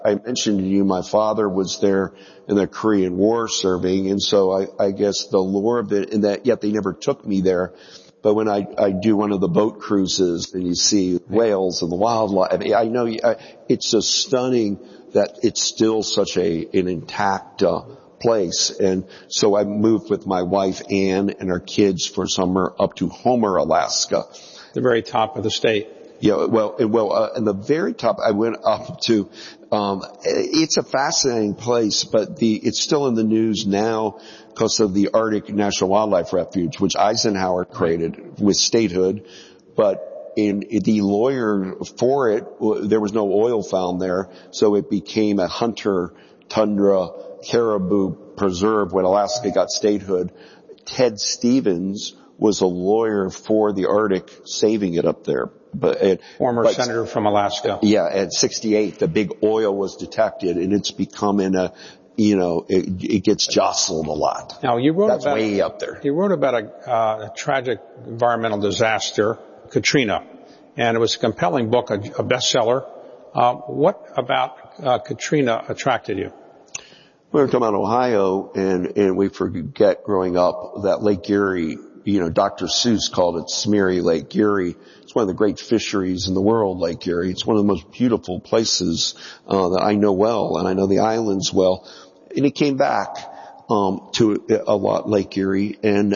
I mentioned to you my father was there in the Korean War serving, and so I guess the lore of it, in that, yet they never took me there. But when I do one of the boat cruises and you see whales and the wildlife, I know it's just stunning that it's still such an intact place. And so I moved with my wife Ann and our kids for summer up to Homer, Alaska. The very top of the state. Yeah, well, in the very top, I went up to, it's a fascinating place, but it's still in the news now because of the Arctic National Wildlife Refuge, which Eisenhower created with statehood. But the lawyer for it, there was no oil found there, so it became a hunter tundra caribou preserve when Alaska got statehood. Ted Stevens was a lawyer for the Arctic, saving it up there. Former senator from Alaska. Yeah, at 68, the big oil was detected, and it's becoming it gets jostled a lot. Now, That's way up there. You wrote about a tragic environmental disaster, Katrina, and it was a compelling book, a bestseller. What about Katrina attracted you? We were talking about Ohio, and we forget growing up that Lake Erie, Dr. Seuss called it Smeary Lake Erie. It's one of the great fisheries in the world, Lake Erie. It's one of the most beautiful places that I know well, and I know the islands well. And it came back to a lot, Lake Erie, and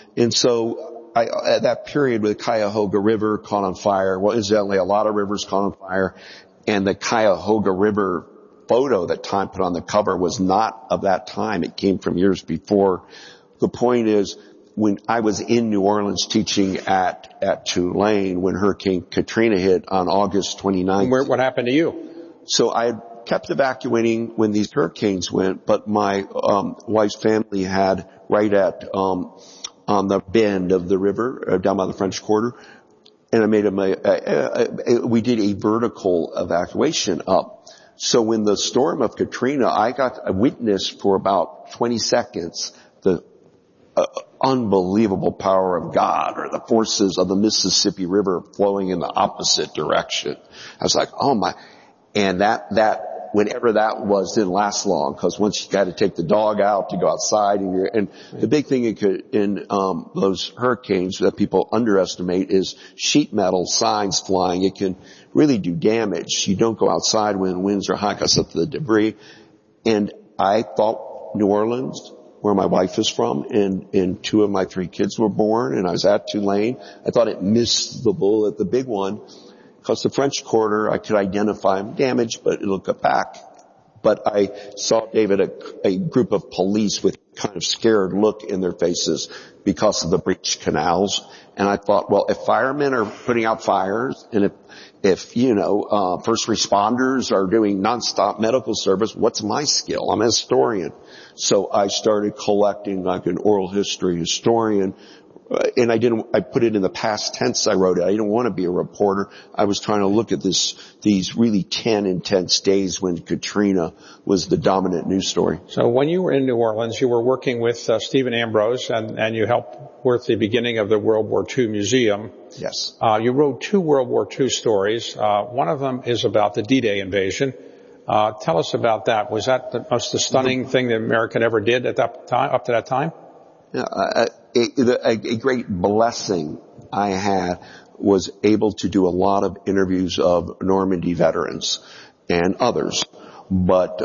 so at that period with the Cuyahoga River caught on fire. Well, incidentally, a lot of rivers caught on fire, and the Cuyahoga River photo that Time put on the cover was not of that time. It came from years before. The point is, when I was in New Orleans teaching at Tulane when Hurricane Katrina hit on August 29th. What happened to you? So I had kept evacuating when these hurricanes went, but my wife's family had right at on the bend of the river down by the French Quarter, and I made we did a vertical evacuation up. So when the storm of Katrina, I got a witness for about 20 seconds the unbelievable power of God, or the forces of the Mississippi River flowing in the opposite direction. I was like, oh my, and that whenever that was didn't last long, because once you got to take the dog out to go outside, and the big thing in those hurricanes that people underestimate is sheet metal signs flying. It can really do damage. You don't go outside when winds are high because of the debris. And I thought New Orleans, where my wife is from, and two of my three kids were born, and I was at Tulane. I thought it missed the bullet, the big one, because the French Quarter, I could identify damage, but it'll go back. But I saw, David, a group of police with kind of scared look in their faces because of the breached canals. And I thought, well, if firemen are putting out fires, and if first responders are doing nonstop medical service, what's my skill? I'm a historian. So I started collecting like an oral history historian. And I put it in the past tense. I wrote it. I didn't want to be a reporter. I was trying to look at these really 10 intense days when Katrina was the dominant news story. So when you were in New Orleans, you were working with Stephen Ambrose, and you helped with the beginning of the World War II Museum. Yes. You wrote two World War II stories. One of them is about the D-Day invasion. Tell us about that. Was that the most stunning thing that America ever did at that time, up to that time? A great blessing I had was able to do a lot of interviews of Normandy veterans and others. But,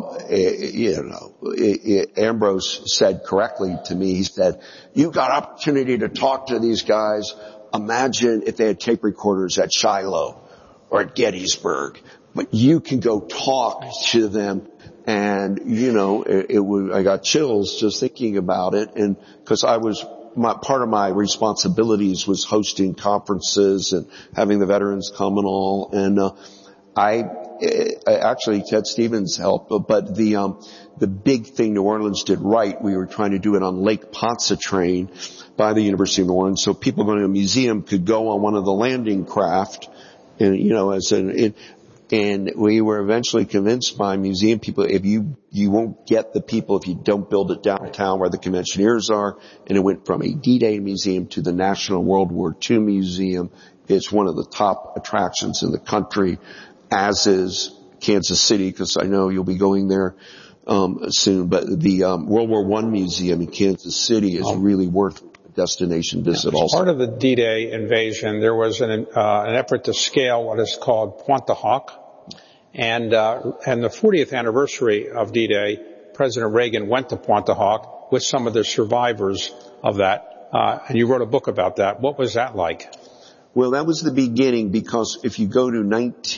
Ambrose said correctly to me, he said, you got opportunity to talk to these guys. Imagine if they had tape recorders at Shiloh or at Gettysburg, but you can go talk to them. And, I got chills just thinking about it. And because part of my responsibilities was hosting conferences and having the veterans come and all. And, I actually, Ted Stevens helped, but the big thing New Orleans did right, we were trying to do it on Lake Pontchartrain by the University of New Orleans, so people going to a museum could go on one of the landing craft, and, and we were eventually convinced by museum people, if you won't get the people if you don't build it downtown where the conventioneers are. And it went from a D-Day museum to the National World War II Museum. It's one of the top attractions in the country, as is Kansas City, because I know you'll be going there soon. But the World War I Museum in Kansas City is really worth a destination visit. As also, part of the D-Day invasion, there was an effort to scale what is called Pointe du Hoc, and the 40th anniversary of D-Day, President Reagan went to Pointe du Hoc with some of the survivors of that, and you wrote a book about that. What was that like? Well, that was the beginning, because if you go to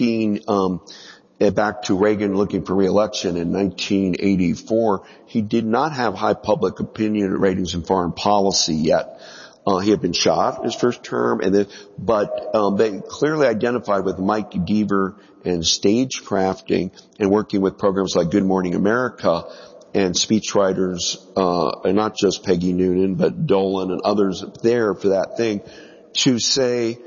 back to Reagan looking for re-election in 1984, he did not have high public opinion ratings in foreign policy yet. He had been shot his first term, but they clearly identified with Mike Deaver and stagecrafting and working with programs like Good Morning America and speechwriters, and not just Peggy Noonan, but Dolan and others there for that thing, to say,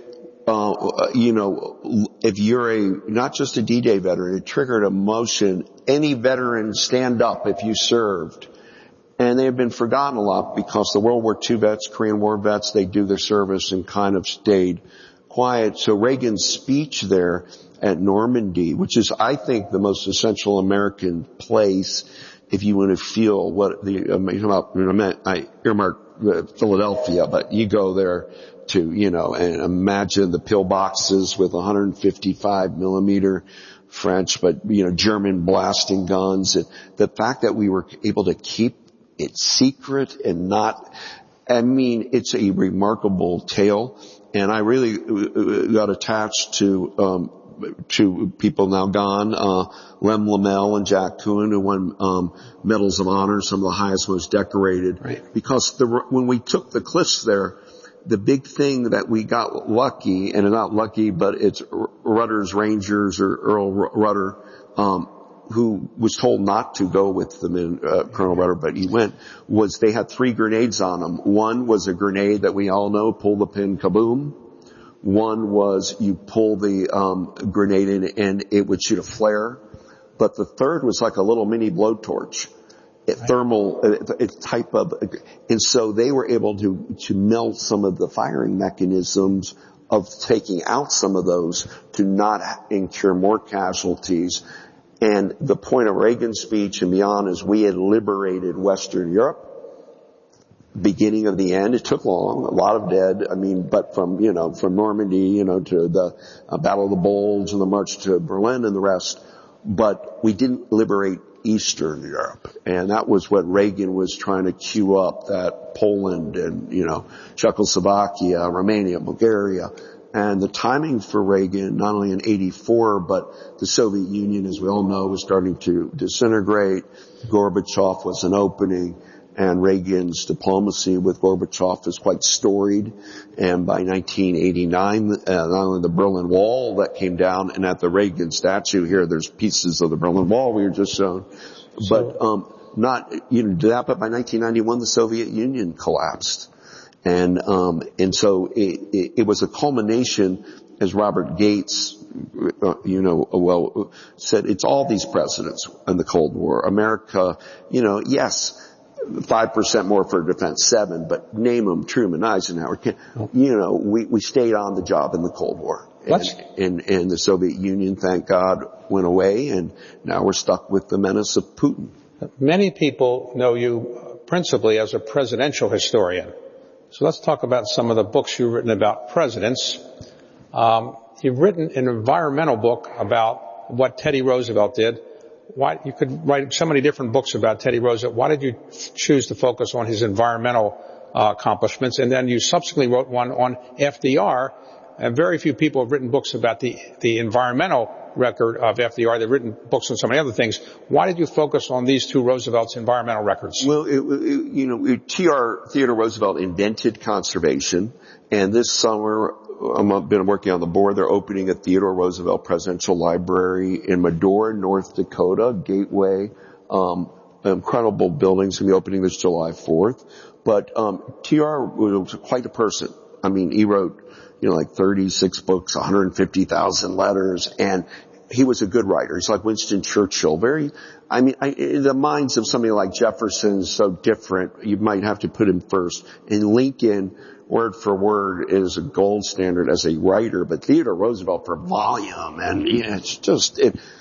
if you're not just a D-Day veteran, it triggered a motion, any veteran stand up if you served. And they have been forgotten a lot, because the World War II vets, Korean War vets, they do their service and kind of stayed quiet. So Reagan's speech there at Normandy, which is, I think, the most essential American place if you want to feel what I earmarked Philadelphia, but you go there to, and imagine the pillboxes with 155 millimeter French, but, German blasting guns. And the fact that we were able to keep it secret and it's a remarkable tale. And I really got attached to people now gone, Lem Lamel and Jack Coon, who won medals of honor, some of the highest, most decorated. Right. Because when we took the cliffs there, the big thing that we got lucky, and not lucky, but it's Rudder's Rangers, or Earl Rudder, who was told not to go with them in Colonel Rudder, but he went, was they had 3 grenades on them. One was a grenade that we all know, pull the pin, kaboom. One was you pull the grenade in and it would shoot a flare. But the third was like a little mini blowtorch. Thermal type of, and so they were able to melt some of the firing mechanisms of taking out some of those to not incur more casualties. And the point of Reagan's speech and beyond is we had liberated Western Europe. Beginning of the end, it took long, a lot of dead. But from Normandy, to the Battle of the Bulge and the march to Berlin and the rest. But we didn't liberate Eastern Europe. And that was what Reagan was trying to cue up, that Poland and, Czechoslovakia, Romania, Bulgaria. And the timing for Reagan, not only in 84, but the Soviet Union, as we all know, was starting to disintegrate. Gorbachev was an opening. And Reagan's diplomacy with Gorbachev is quite storied. And by 1989, not only the Berlin Wall that came down, and at the Reagan statue here, there's pieces of the Berlin Wall we were just shown. But by 1991, the Soviet Union collapsed. And so it was a culmination, as Robert Gates, said, it's all these presidents in the Cold War. America, yes, 5% more for defense, 7, but name them, Truman, Eisenhower. We stayed on the job in the Cold War. And the Soviet Union, thank God, went away, and now we're stuck with the menace of Putin. Many people know you principally as a presidential historian. So let's talk about some of the books you've written about presidents. You've written an environmental book about what Teddy Roosevelt did. Why, you could write so many different books about Teddy Roosevelt. Why did you choose to focus on his environmental accomplishments? And then you subsequently wrote one on FDR. And very few people have written books about the environmental record of FDR. They've written books on so many other things. Why did you focus on these two Roosevelt's environmental records? Well, Theodore Roosevelt invented conservation, and this summer I've been working on the board. They're opening a Theodore Roosevelt Presidential Library in Medora, North Dakota, Gateway. Incredible buildings. Going to be opening this July 4th. But TR was quite a person. He wrote, like 36 books, 150,000 letters, and he was a good writer. He's like Winston Churchill. The minds of somebody like Jefferson is so different. You might have to put him first. And Lincoln, word for word, is a gold standard as a writer, but Theodore Roosevelt for volume, and it's just,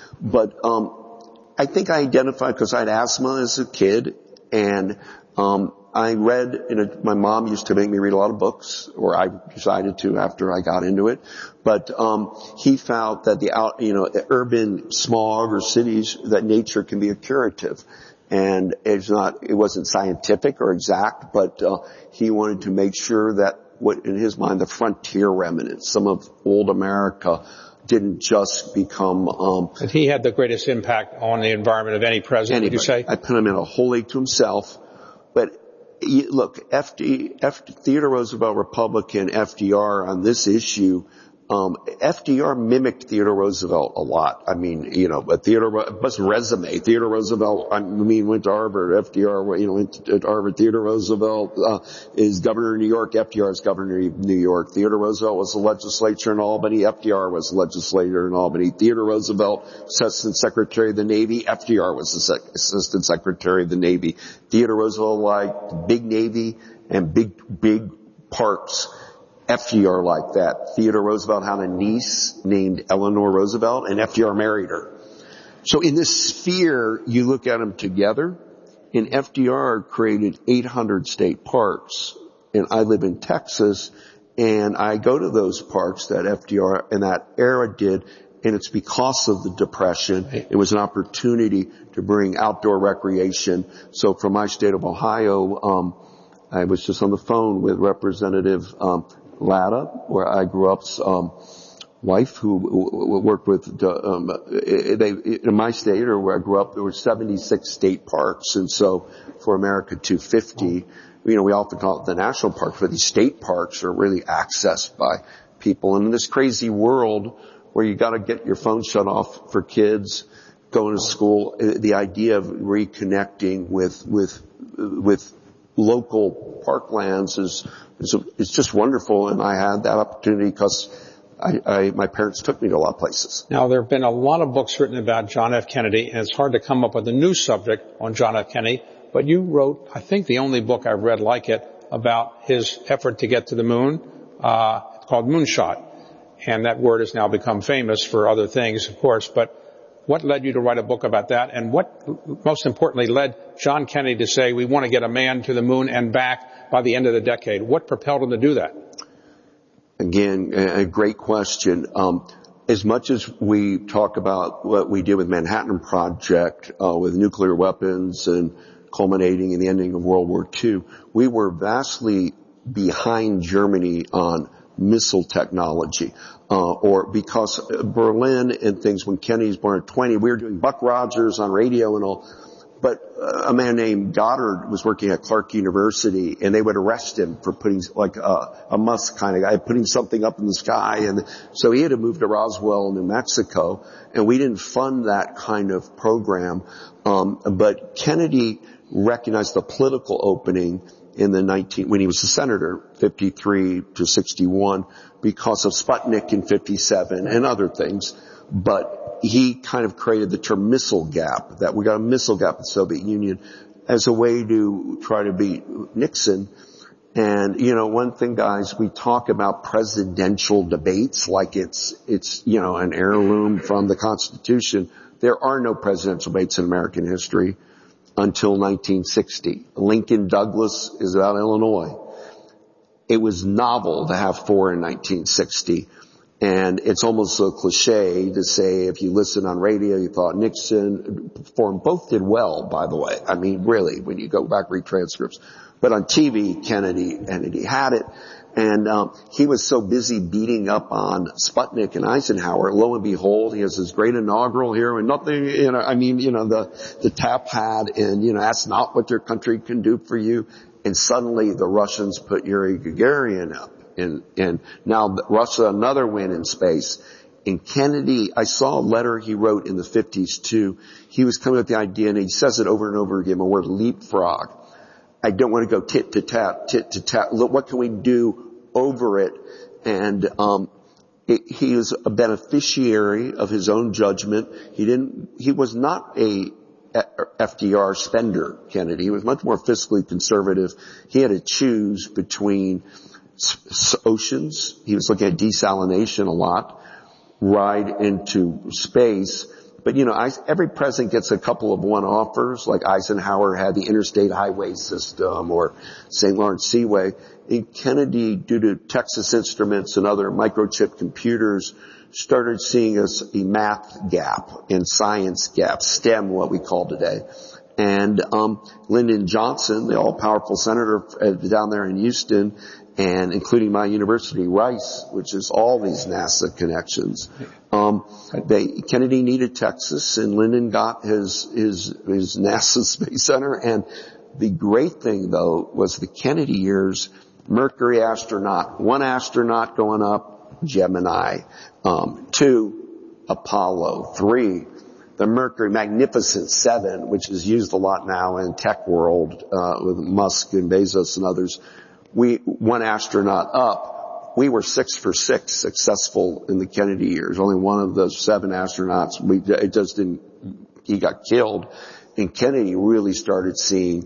But I think I identified because I had asthma as a kid, and I read, my mom used to make me read a lot of books, or I decided to after I got into it. But he found that the urban smog or cities, that nature can be a curative. And it wasn't scientific or exact, but he wanted to make sure that what, in his mind, the frontier remnants, some of old America, didn't just become... And he had the greatest impact on the environment of any president, would you say? I put him in a whole league to himself. But look, Theodore Roosevelt, Republican, FDR on this issue, FDR mimicked Theodore Roosevelt a lot. I mean, but plus resume. Theodore Roosevelt, went to Harvard. FDR, went to Harvard. Theodore Roosevelt, is governor of New York. FDR is governor of New York. Theodore Roosevelt was the legislature in Albany. FDR was the legislator in Albany. Theodore Roosevelt was Assistant Secretary of the Navy. FDR was the Assistant Secretary of the Navy. Theodore Roosevelt liked big Navy and big parks. FDR liked that. Theodore Roosevelt had a niece named Eleanor Roosevelt, and FDR married her. So in this sphere, you look at them together, and FDR created 800 state parks. And I live in Texas, and I go to those parks that FDR in that era did, and it's because of the Depression. It was an opportunity to bring outdoor recreation. So from my state of Ohio, I was just on the phone with Representative Latta, where I grew up's wife, who worked with in my state, or where I grew up, there were 76 state parks, and so for America 250, we often call it the national parks, but these state parks are really accessed by people. And in this crazy world where you got to get your phone shut off for kids going to school, the idea of reconnecting with local parklands is just wonderful, and I had that opportunity because my parents took me to a lot of places. Now, there have been a lot of books written about John F. Kennedy, and it's hard to come up with a new subject on John F. Kennedy, but you wrote, I think, the only book I've read like it about his effort to get to the moon, called Moonshot. And that word has now become famous for other things, of course, but what led you to write a book about that? And what, most importantly, led John Kennedy to say, we want to get a man to the moon and back by the end of the decade? What propelled him to do that? Again, a great question. As much as we talk about what we did with Manhattan Project, with nuclear weapons and culminating in the ending of World War II, we were vastly behind Germany on missile technology. Or because Berlin and things, when Kennedy was born at 20, we were doing Buck Rogers on radio and all. But a man named Goddard was working at Clark University, and they would arrest him for putting, like a Musk kind of guy, putting something up in the sky. And so he had to move to Roswell, New Mexico, and we didn't fund that kind of program. But Kennedy recognized the political opening in when he was a senator, 53 to 61, because of Sputnik in 57 and other things. But he kind of created the term missile gap, that we got a missile gap in the Soviet Union as a way to try to beat Nixon. And, one thing, guys, we talk about presidential debates like it's, an heirloom from the Constitution. There are no presidential debates in American history until 1960. Lincoln Douglas is about Illinois. It was novel to have four in 1960. And it's almost a cliche to say, if you listen on radio, you thought Nixon performed. Both did well, by the way. I mean, really, when you go back, read transcripts. But on TV, Kennedy had it. And he was so busy beating up on Sputnik and Eisenhower. Lo and behold, he has this great inaugural here, and nothing, the TAP had, and, that's not what your country can do for you. And suddenly the Russians put Yuri Gagarin up. And now Russia, another win in space. And Kennedy, I saw a letter he wrote in the 50s too. He was coming up with the idea, and he says it over and over again, the word leapfrog. I don't want to go tit to tat. Look, what can we do over it? And he is a beneficiary of his own judgment. He was not a FDR spender, Kennedy. He was much more fiscally conservative. He had to choose between oceans. He was looking at desalination a lot, ride into space, But every president gets a couple of one-offers, like Eisenhower had the interstate highway system or St. Lawrence Seaway. And Kennedy, due to Texas Instruments and other microchip computers, started seeing a math gap and science gap, STEM, what we call today. And Lyndon Johnson, the all-powerful senator down there in Houston, and including my university, Rice, which is all these NASA connections. Kennedy needed Texas, and Lyndon got his NASA Space Center. And the great thing, though, was the Kennedy years, Mercury astronaut, one astronaut going up, Gemini, 2, Apollo, 3, the Mercury Magnificent 7, which is used a lot now in tech world, with Musk and Bezos and others. One astronaut up. We were 6 for 6 successful in the Kennedy years. Only one of those 7 astronauts, he got killed. And Kennedy really started seeing,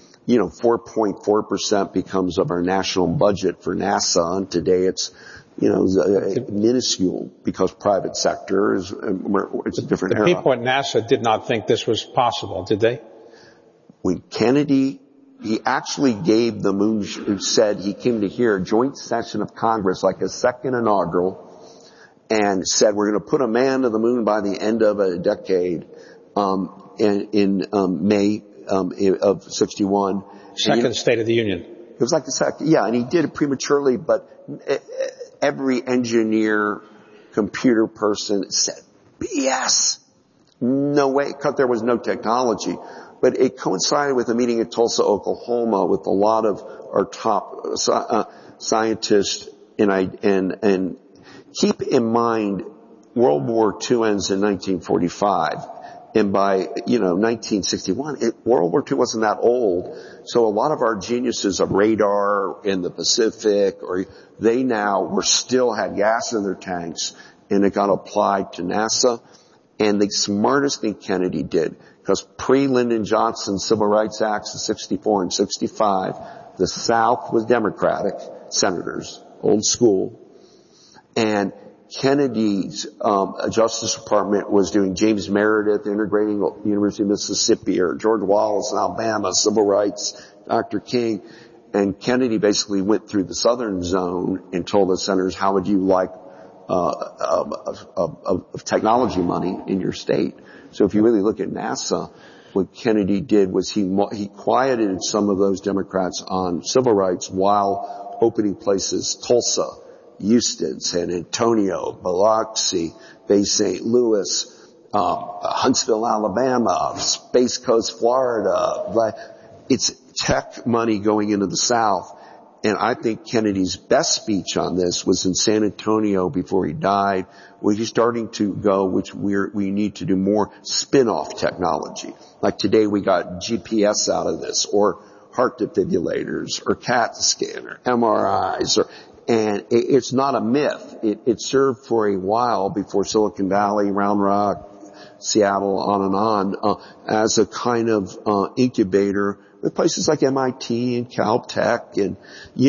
4.4% becomes of our national budget for NASA. And today it's, minuscule because private sector it's a different era. The people at NASA did not think this was possible, did they? When Kennedy, he actually gave the moon, said he came to hear a joint session of Congress, like a second inaugural, and said we're going to put a man to the moon by the end of a decade, in May of 61. Second State of the Union. It was like the second, and he did it prematurely, but every engineer, computer person said, BS! No way, because there was no technology. But it coincided with a meeting in Tulsa, Oklahoma, with a lot of our top scientists. And keep in mind, World War II ends in 1945, and by 1961, World War II wasn't that old. So a lot of our geniuses of radar in the Pacific, they now still had gas in their tanks, and it got applied to NASA. And the smartest thing Kennedy did, because pre-Lyndon Johnson Civil Rights Acts of 64 and 65, the South was Democratic senators, old school. And Kennedy's Justice Department was doing James Meredith integrating University of Mississippi, or George Wallace in Alabama, civil rights, Dr. King. And Kennedy basically went through the southern zone and told the senators, how would you like of technology money in your state? So if you really look at NASA, what Kennedy did was he quieted some of those Democrats on civil rights while opening places, Tulsa, Houston, San Antonio, Biloxi, Bay St. Louis, Huntsville, Alabama, Space Coast, Florida. It's tech money going into the South. And I think Kennedy's best speech on this was in San Antonio before he died, where he's starting to go, which we need to do more spin-off technology. Like today we got GPS out of this, or heart defibrillators, or CAT scanner, MRIs, and it's not a myth. It served for a while before Silicon Valley, Round Rock, Seattle, on and on, as a kind of incubator with places like MIT and Caltech and,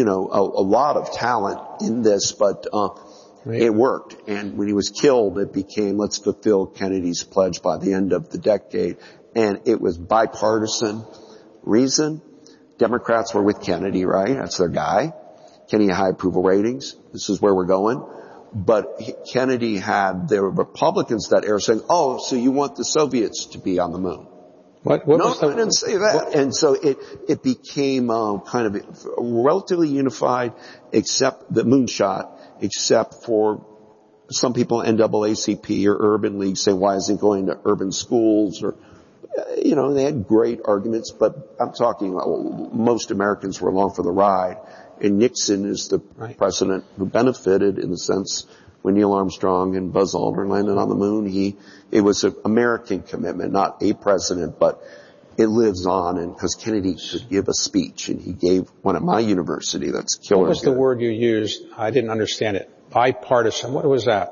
a lot of talent in this, but it worked. And when he was killed, it became, let's fulfill Kennedy's pledge by the end of the decade. And it was bipartisan. Reason? Democrats were with Kennedy, right? That's their guy. Kennedy had high approval ratings. This is where we're going. But Kennedy had the Republicans that era saying, oh, so you want the Soviets to be on the moon. I didn't say that. And so it became kind of relatively unified, except the moonshot, except for some people, NAACP or Urban League, say, why is he going to urban schools? Or, they had great arguments, but I'm talking, most Americans were along for the ride. And Nixon is the president who benefited in the sense when Neil Armstrong and Buzz Aldrin landed on the moon. It was an American commitment, not a president, but it lives on. And because Kennedy could give a speech, and he gave one at my university that's killer. What was the word you used? I didn't understand it. Bipartisan. What was that?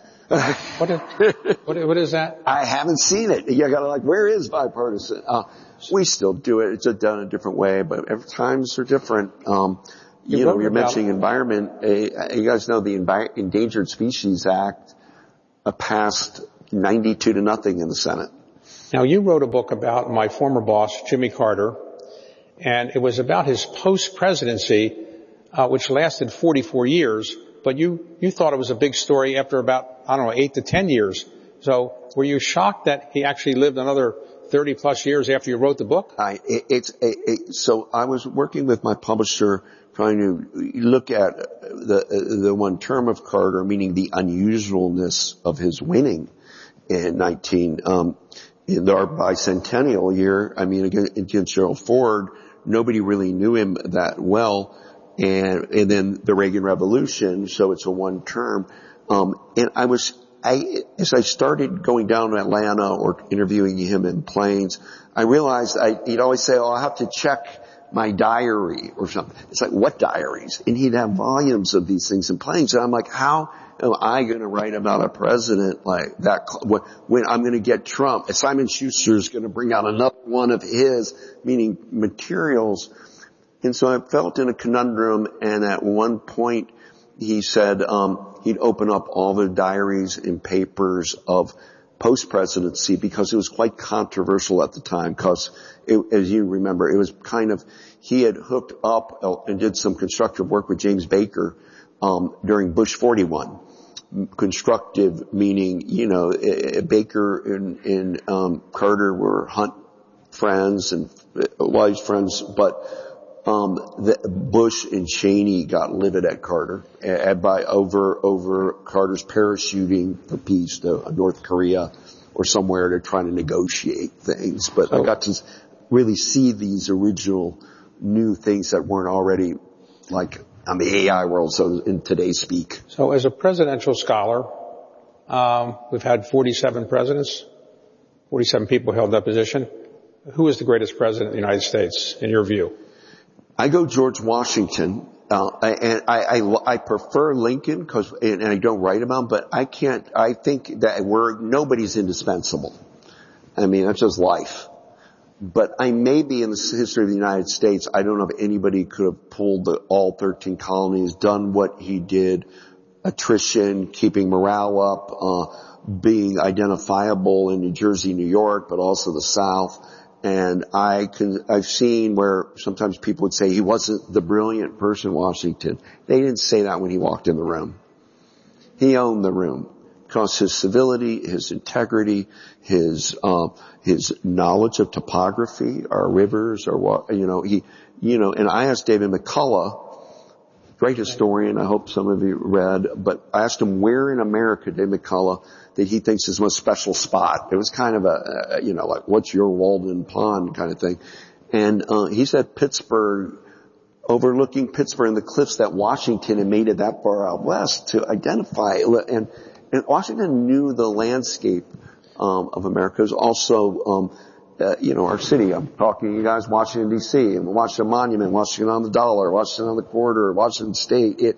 What is that? I haven't seen it. You gotta where is bipartisan? We still do it. It's done a different way, but every times are different. You're mentioning environment. You guys know the Endangered Species Act passed, 92-0 in the Senate. Now, you wrote a book about my former boss, Jimmy Carter, and it was about his post-presidency, which lasted 44 years, but you thought it was a big story after about, 8 to 10 years. So were you shocked that he actually lived another 30 plus years after you wrote the book? So I was working with my publisher trying to look at the one term of Carter, meaning the unusualness of his winning in in our bicentennial year. I mean, against Gerald Ford, nobody really knew him that well. And then the Reagan Revolution, so it's a one term. And as I started going down to Atlanta or interviewing him in planes, I realized he'd always say, I have to check my diary or something. It's like, what diaries? And he'd have volumes of these things in planes. And I'm like, how am I going to write about a president like that when I'm going to get Trump? Simon Schuster's going to bring out another one of his, meaning materials. And so I felt in a conundrum, and at one point he said he'd open up all the diaries and papers of post-presidency because it was quite controversial at the time because, as you remember, it was kind of, he had hooked up and did some constructive work with James Baker during Bush 41. Constructive meaning, Baker and Carter were Hunt friends and wise friends, but Bush and Cheney got livid at Carter over Carter's parachuting for peace to North Korea or somewhere to try to negotiate things. But I got to really see these original new things that weren't already like on the AI world, so in today's speak. So as a presidential scholar, we've had 47 presidents, 47 people held that position. Who is the greatest president of the United States in your view? I go George Washington, and I prefer Lincoln and I don't write about him, but I think that nobody's indispensable. I mean, that's just life. But I may be in the history of the United States, I don't know if anybody could have pulled all 13 colonies, done what he did, attrition, keeping morale up, being identifiable in New Jersey, New York, but also the South. And I've seen where sometimes people would say he wasn't the brilliant person, Washington. They didn't say that when he walked in the room. He owned the room because his civility, his integrity, his knowledge of topography, our rivers, or what, and I asked David McCullough, great historian, I hope some of you read, but I asked him where in America, David McCullough, that he thinks is the most special spot. It was kind of like, what's your Walden Pond kind of thing. And he said Pittsburgh, overlooking Pittsburgh and the cliffs that Washington had made it that far out west to identify. And Washington knew the landscape of America. It was also, our city. I'm talking to you guys, Washington, D.C., and Washington Monument, Washington on the Dollar, Washington on the Quarter, Washington State.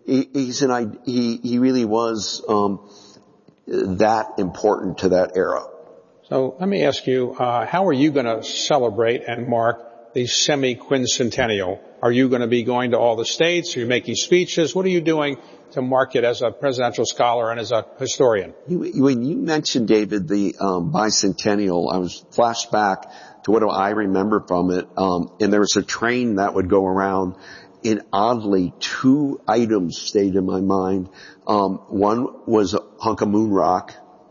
He really was that important to that era. So let me ask you, how are you going to celebrate and mark the semi-quincentennial? Are you going to be going to all the states? Are you making speeches? What are you doing to mark it as a presidential scholar and as a historian? When you mentioned, David, the bicentennial, I was flashed back to what I remember from it. And there was a train that would go around, and oddly, two items stayed in my mind. One was a hunk of moon rock,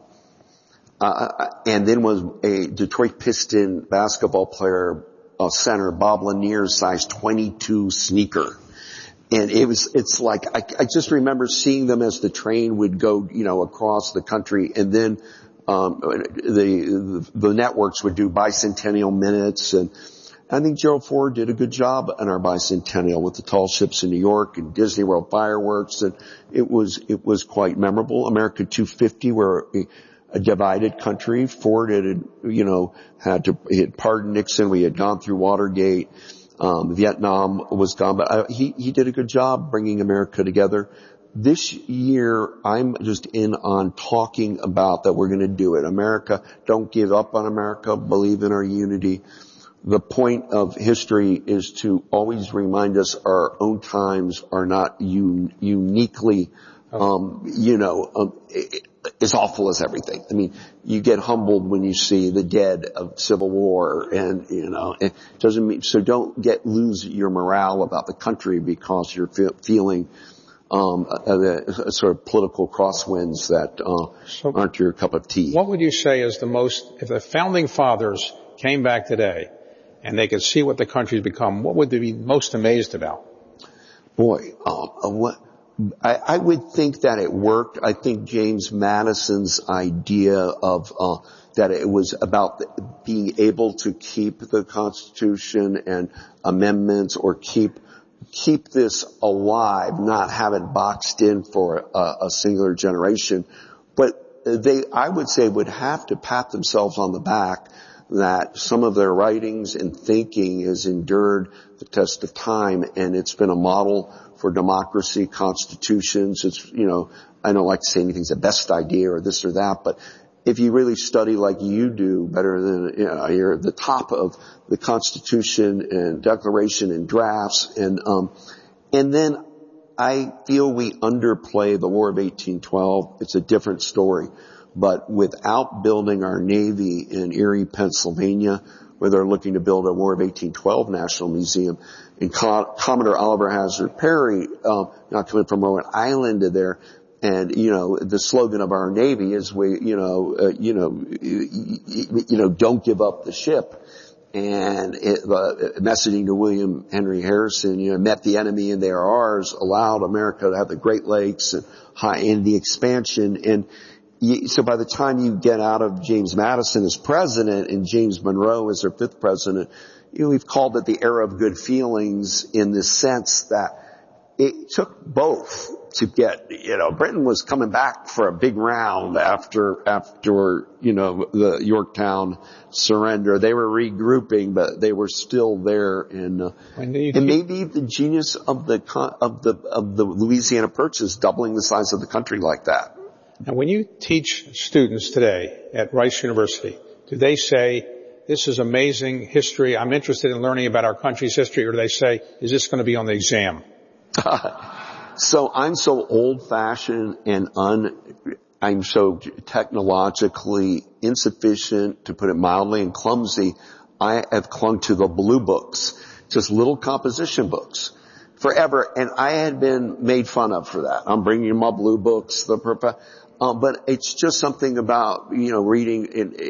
and then was a Detroit Piston basketball player, center, Bob Lanier's size 22 sneaker. And it's like, I just remember seeing them as the train would go, across the country, and then, the networks would do bicentennial minutes, and I think Gerald Ford did a good job on our bicentennial with the tall ships in New York and Disney World fireworks, and it was quite memorable. America 250, we're a divided country. Ford had pardoned Nixon. We had gone through Watergate. Vietnam was gone, but he did a good job bringing America together. This year, I'm just in on talking about that we're going to do it. America, don't give up on America. Believe in our unity. The point of history is to always remind us our own times are not uniquely, as awful as everything. I mean, you get humbled when you see the dead of Civil War, and it doesn't mean, so don't lose your morale about the country because you're feeling sort of political crosswinds that aren't your cup of tea. What would you say is if the founding fathers came back today and they could see what the country's become, what would they be most amazed about? Boy, I would think that it worked. I think James Madison's idea of that it was about being able to keep the Constitution and amendments, or keep this alive, not have it boxed in for a singular generation. But I would say, would have to pat themselves on the back that some of their writings and thinking has endured the test of time, and it's been a model for democracy, constitutions. It's, I don't like to say anything's the best idea or this or that, but if you really study like you do, better than, you're at the top of the Constitution and Declaration and drafts, and then I feel we underplay the War of 1812. It's a different story. But without building our Navy in Erie, Pennsylvania, where they're looking to build a War of 1812 National Museum, and Commodore Oliver Hazard Perry, not coming from Rhode Island to there, and, the slogan of our Navy is don't give up the ship. And messaging to William Henry Harrison, met the enemy and they are ours, allowed America to have the Great Lakes and the expansion. And so by the time you get out of James Madison as president and James Monroe as their fifth president, we've called it the era of good feelings, in the sense that it took both to get, Britain was coming back for a big round after, the Yorktown surrender. They were regrouping, but they were still there. And maybe the genius of the Louisiana Purchase doubling the size of the country like that. And when you teach students today at Rice University, do they say, this is amazing history, I'm interested in learning about our country's history, or do they say, is this going to be on the exam? So I'm so old-fashioned and I'm so technologically insufficient, to put it mildly, and clumsy. I have clung to the blue books, just little composition books, forever, and I had been made fun of for that. I'm bringing you my blue books, but it's just something about, reading.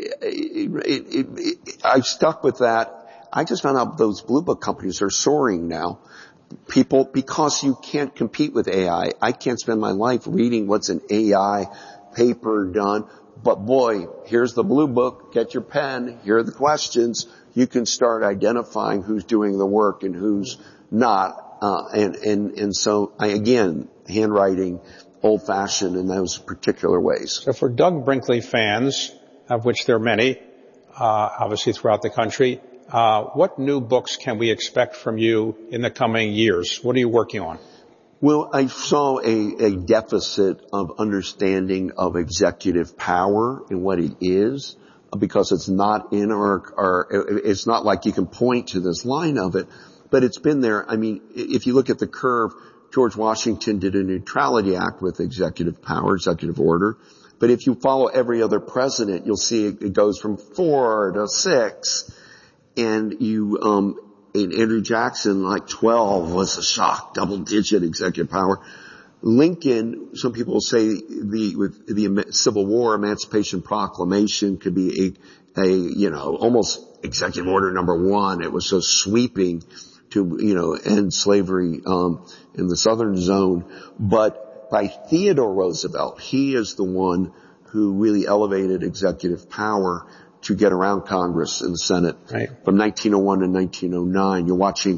I've stuck with that. I just found out those blue book companies are soaring now. People, because you can't compete with AI. I can't spend my life reading what's an AI paper done. But boy, here's the blue book. Get your pen. Here are the questions. You can start identifying who's doing the work and who's not. And so handwriting, old-fashioned in those particular ways. So for Doug Brinkley fans, of which there are many, obviously throughout the country, what new books can we expect from you in the coming years? What are you working on? Well, I saw a deficit of understanding of executive power and what it is, because it's not in it's not like you can point to this line of it, but it's been there. I mean, if you look at the curve, George Washington did a Neutrality Act with executive power, executive order. But if you follow every other president, you'll see it goes from 4 to 6. And and Andrew Jackson, 12 was a shock, double-digit executive power. Lincoln, some people say with the Civil War, Emancipation Proclamation could be almost executive order number 1. It was so sweeping to, end slavery, in the Southern Zone. But by Theodore Roosevelt, he is the one who really elevated executive power to get around Congress and the Senate. Right. From 1901 to 1909, you're watching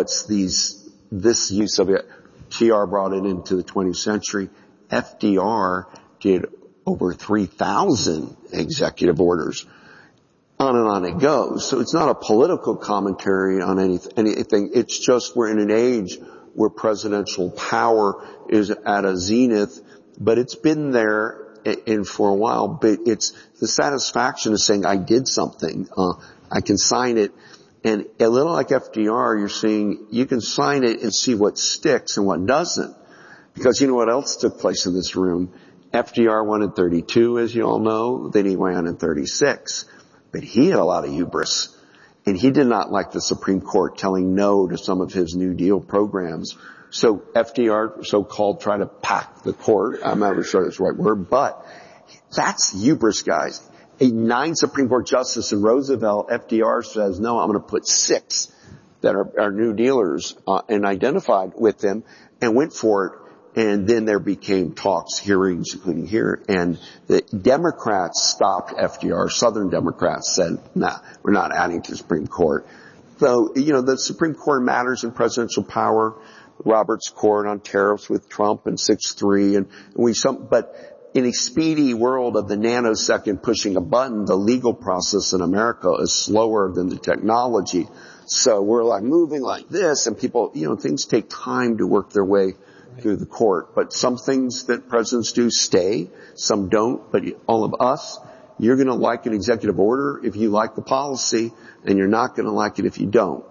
this use of it. TR brought it into the 20th century. FDR did over 3,000 executive orders. On and on it goes. So it's not a political commentary on anything. It's just we're in an age where presidential power is at a zenith, but it's been there and for a while, but it's the satisfaction of saying I did something. I can sign it. And a little like FDR, you're seeing you can sign it and see what sticks and what doesn't. Because you know what else took place in this room? FDR won in 32, as you all know. Then he ran in 36. But he had a lot of hubris. And he did not like the Supreme Court telling no to some of his New Deal programs. So FDR, so-called, tried to pack the court. I'm not sure that's the right word, but that's hubris, guys. A 9 Supreme Court justice in Roosevelt, FDR says, no, I'm going to put 6 that are New Dealers, and identified with them and went for it. And then there became talks, hearings, including here. And the Democrats stopped FDR. Southern Democrats said, nah, we're not adding to the Supreme Court. So, the Supreme Court matters in presidential power. Roberts Court on tariffs with Trump and 6-3. But in a speedy world of the nanosecond pushing a button, the legal process in America is slower than the technology. So we're like moving like this, and people, things take time to work their way through the court. But some things that presidents do stay, some don't. But all of us, you're going to like an executive order if you like the policy, and you're not going to like it if you don't.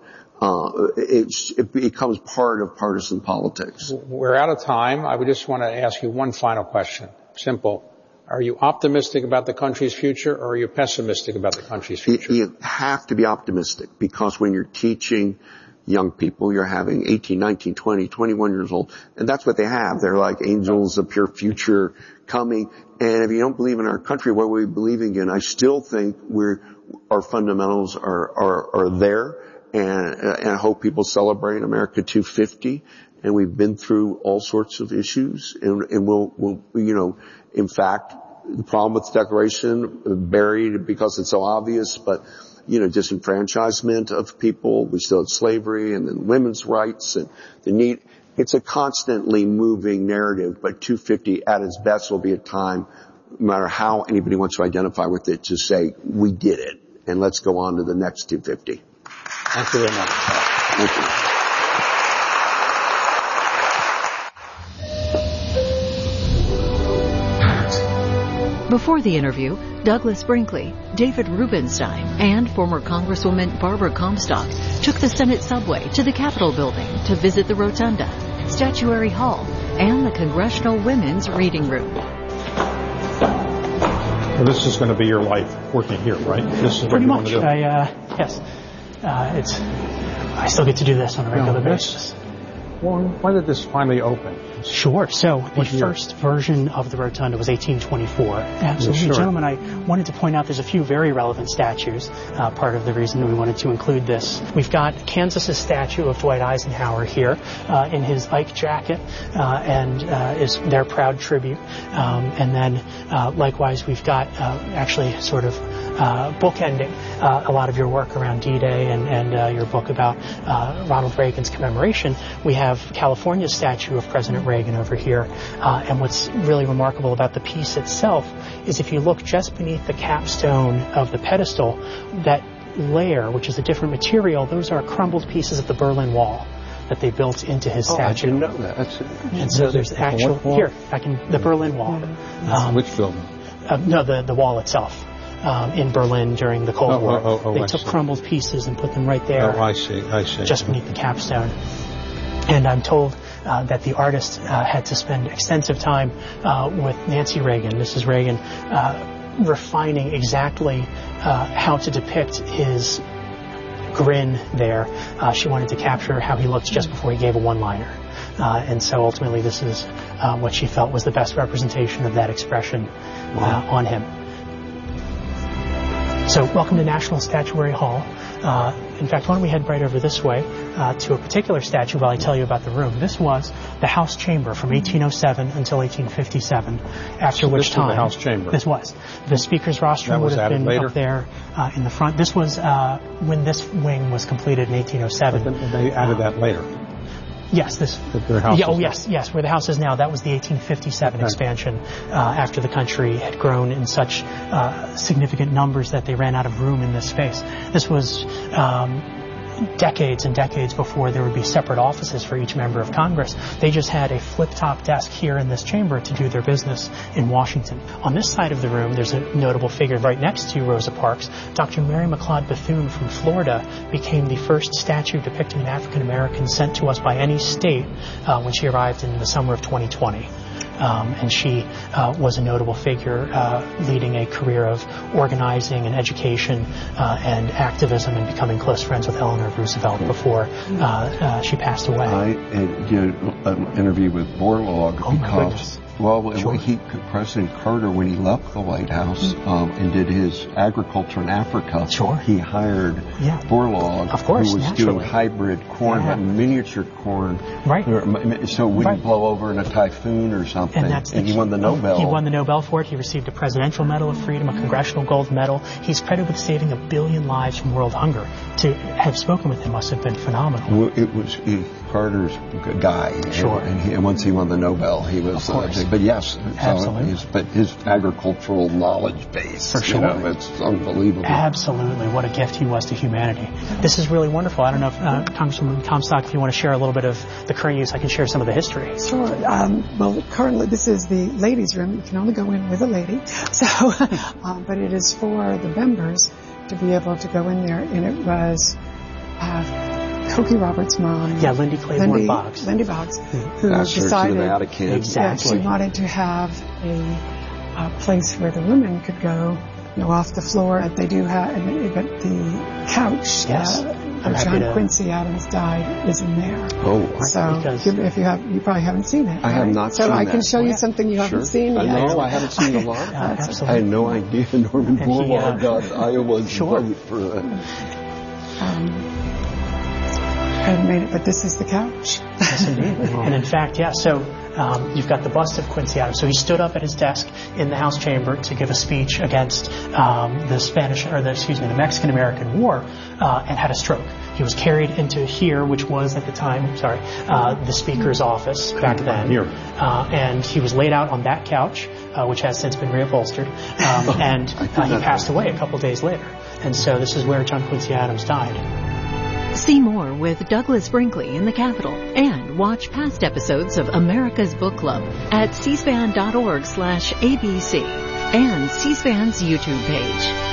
It becomes part of partisan politics. We're out of time. I would just want to ask you one final question. Simple. Are you optimistic about the country's future, or are you pessimistic about the country's future? You have to be optimistic, because when you're teaching young people, you're having 18, 19, 20, 21 years old, and that's what they have. They're like angels of pure future coming. And if you don't believe in our country, what we're believing in, I still think our fundamentals are there. And I hope people celebrate America 250. And we've been through all sorts of issues. And we'll, in fact, the problem with the Declaration, buried because it's so obvious, but, disenfranchisement of people. We still had slavery, and then women's rights, and the need. It's a constantly moving narrative, but 250 at its best will be a time, no matter how anybody wants to identify with it, to say, we did it, and let's go on to the next 250. Thank you very much. Thank you. Before the interview, Douglas Brinkley, David Rubenstein, and former Congresswoman Barbara Comstock took the Senate subway to the Capitol building to visit the Rotunda, Statuary Hall, and the Congressional Women's Reading Room. Well, this is going to be your life working here, right? This is what pretty you much. Want to do. Yes. I still get to do this on a regular basis. Well, when did this finally open? Sure. So the first version of the Rotunda was 1824. Absolutely. Sure. Gentlemen, I wanted to point out there's a few very relevant statues. Part of the reason we wanted to include this. We've got Kansas's statue of Dwight Eisenhower here in his Ike jacket, and is their proud tribute. And then likewise, we've got actually sort of bookending a lot of your work around D-Day and your book about Ronald Reagan's commemoration. We have California's statue of President Reagan over here. And what's really remarkable about the piece itself is if you look just beneath the capstone of the pedestal, that layer, which is a different material, those are crumbled pieces of the Berlin Wall that they built into his statue. I didn't know that. And so there's actual, here, the Berlin Wall. Which building? No, the wall itself. In Berlin during the Cold War. They took crumbled pieces and put them right there. Oh, I see. Just beneath the capstone. And I'm told that the artist had to spend extensive time with Nancy Reagan, Mrs. Reagan, refining exactly how to depict his grin there. She wanted to capture how he looked just before he gave a one-liner. And so ultimately this is what she felt was the best representation of that expression on him. So welcome to National Statuary Hall. In fact, why don't we head right over this way to a particular statue while I tell you about the room. This was the House Chamber from 1807 until 1857, after which time... This was the House Chamber? This was. The Speaker's rostrum would have been up there in the front. This was when this wing was completed in 1807. But they added that later? Yes, yes, where the house is now. That was the 1857 expansion after the country had grown in such significant numbers that they ran out of room in this space. This was decades and decades before there would be separate offices for each member of Congress. They just had a flip-top desk here in this chamber to do their business in Washington. On this side of the room, there's a notable figure right next to Rosa Parks. Dr. Mary McLeod Bethune from Florida became the first statue depicting an African American sent to us by any state when she arrived in the summer of 2020. and she was a notable figure leading a career of organizing and education and activism and becoming close friends with Eleanor Roosevelt before she passed away. I did an interview with Borlaug because President Carter, when he left the White House and did his agriculture in Africa, he hired Borlaug, who was doing hybrid corn, but miniature corn. Right. So it wouldn't blow over in a typhoon or something. And he won the Nobel. He won the Nobel for it. He received a Presidential Medal of Freedom, a Congressional Gold Medal. He's credited with saving 1 billion lives from world hunger. To have spoken with him must have been phenomenal. Well, it was Carter's guy. Sure. And once he won the Nobel, he was... but yes... Absolutely. But his agricultural knowledge base, for sure, it's unbelievable. Absolutely, what a gift he was to humanity. This is really wonderful. I don't know if Congresswoman Comstock, if you want to share a little bit of the current use, I can share some of the history. Sure. Well, currently this is the ladies' room. You can only go in with a lady. So, but it is for the members to be able to go in there, and it was Cokie Roberts' mom. Yeah, Lindy Claiborne Boggs. Lindy Boggs, who decided exactly. she wanted to have a place where the women could go, off the floor. They do have, but the couch. Yes. John Quincy Adams died is in there. Oh, so if you probably haven't seen it. I have not seen that. So I can show you yet. something you haven't seen yet. No, I haven't seen a lot. Absolutely. I had no idea Norman Borlaug got Iowa's vote for that. Made it, but this is the couch. Yes, indeed. And in fact, so you've got the bust of Quincy Adams. So he stood up at his desk in the House chamber to give a speech against the Mexican-American War, and had a stroke. He was carried into here, which was at the time, the Speaker's office back then. And he was laid out on that couch, which has since been reupholstered, and he passed away a couple days later. And so this is where John Quincy Adams died. See more with Douglas Brinkley in the Capitol and watch past episodes of America's Book Club at cspan.org/ABC and C-SPAN's YouTube page.